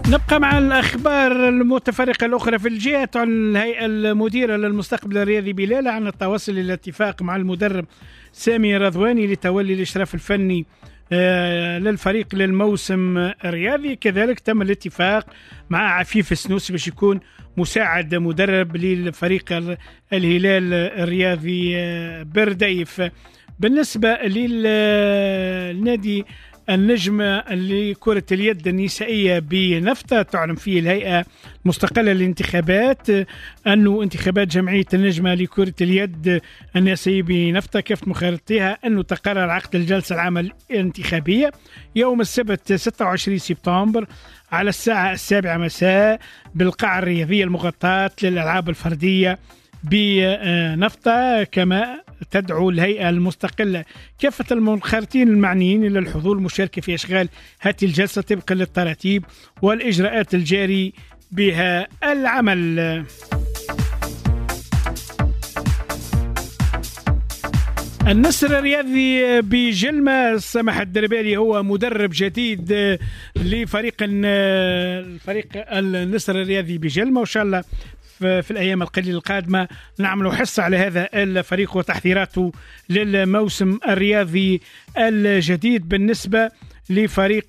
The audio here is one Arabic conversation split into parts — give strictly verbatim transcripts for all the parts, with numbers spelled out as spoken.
نبقى مع الأخبار المتفرقة الأخرى. في الجهة عن الهيئة المديرة للمستقبل الرياضي بلالة عن التوصل إلى اتفاق مع المدرب سامي رضواني لتولي الإشراف الفني للفريق للموسم الرياضي. كذلك تم الاتفاق مع عفيف السنوسي باش يكون مساعد مدرب للفريق الهلال الرياضي برديف. بالنسبة للنادي النجم لكرة اليد النسائية بنفطة، تعلن فيه الهيئة المستقلة للانتخابات أنه انتخابات جمعية النجمة لكرة اليد النسائية بنفطة كافة مخالطتها أنه تقرر عقد الجلسة العامة الانتخابية يوم السبت ستة وعشرين سبتمبر على الساعة السابعة مساء بالقاعة الرياضية المغطاة للألعاب الفردية بنفطة. كما تدعو الهيئة المستقلة كافة المنخرطين المعنيين إلى الحضور المشاركة في إشغال هذه الجلسة طبقا للتراتيب والإجراءات الجاري بها العمل. النسر الرياضي بجلمة، سمح الدربالي هو مدرب جديد لفريق الفريق النسر الرياضي بجلمة، وإن شاء الله في الأيام القليلة القادمة نعمل حصة على هذا الفريق وتحضيراته للموسم الرياضي الجديد. بالنسبة لفريق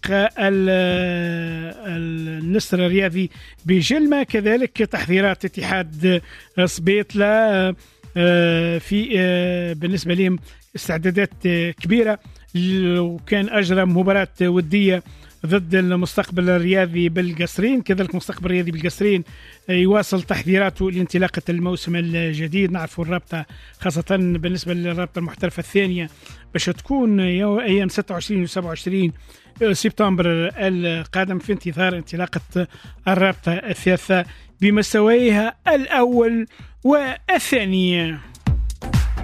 النسر الرياضي بجلمة كذلك تحضيرات اتحاد سبيطلة في بالنسبة لهم استعدادات كبيرة، وكان أجرى مباراة ودية ضد المستقبل الرياضي بالقصرين. كذلك المستقبل الرياضي بالقصرين يواصل تحضيراته لانطلاقة الموسم الجديد. نعرف الرابطة خاصة بالنسبة للرابطة المحترفة الثانية باش تكون أيام ستة وعشرين و سبعة وعشرين سبتمبر القادم في انتظار انطلاقة الرابطة الثالثة بمستويها الأول والثاني.